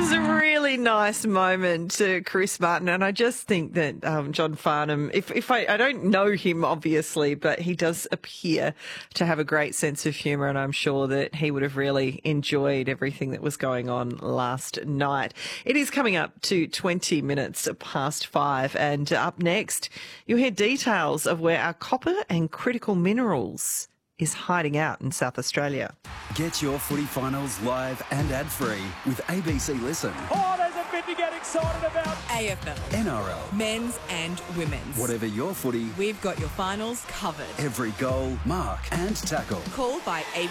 was a really nice moment to Chris Martin, and I just think that John Farnham, if I don't know him obviously, but he does appear to have a great sense of humour, and I'm sure that he would have really enjoyed everything that was going on last night. It is coming up to 20 minutes past 5, and up next you'll hear details of where our copper and critical minerals is hiding out in South Australia. Get your footy finals live and ad-free with ABC Listen. Oh, there's a bit to get excited about. AFL. NRL. Men's and women's. Whatever your footy, We've got your finals covered. every goal, mark and tackle. Call by ABC